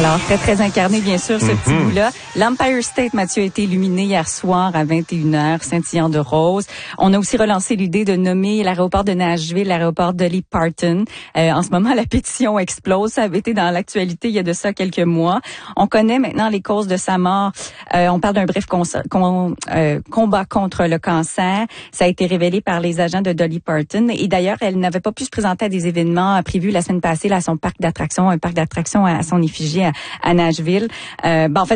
Alors, très, très incarné, bien sûr, ce petit bout-là. L'Empire State, Mathieu, a été illuminé hier soir à 21h, scintillant de rose. On a aussi relancé l'idée de nommer l'aéroport de Nashville l'aéroport Dolly Parton. En ce moment, la pétition explose. Ça avait été dans l'actualité il y a de ça quelques mois. On connaît maintenant les causes de sa mort. On parle d'un bref combat contre le cancer. Ça a été révélé par les agents de Dolly Parton. Et d'ailleurs, elle n'avait pas pu se présenter à des événements prévus la semaine passée là, à son parc d'attractions, un parc d'attractions à son effigie à Nashville. En fait,